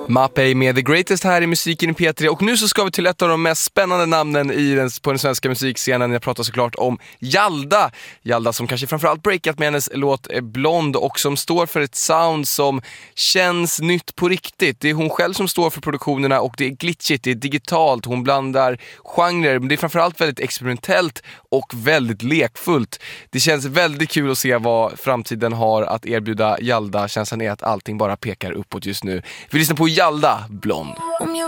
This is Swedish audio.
Mapei med The Greatest här i musiken i P3. Och nu så ska vi till ett av de mest spännande namnen på den svenska musikscenen. Jag pratar såklart om Jalda. Jalda som kanske framförallt breakat med hennes låt Blond och som står för ett sound som känns nytt på riktigt. Det är hon själv som står för produktionerna och det är glitchigt, det är digitalt. Hon blandar genrer, men det är framförallt väldigt experimentellt och väldigt lekfullt. Det känns väldigt kul att se vad framtiden har att erbjuda Jalda. Känslan är att allting bara pekar uppåt just nu. Vi lyssnar på Jalda, Blond.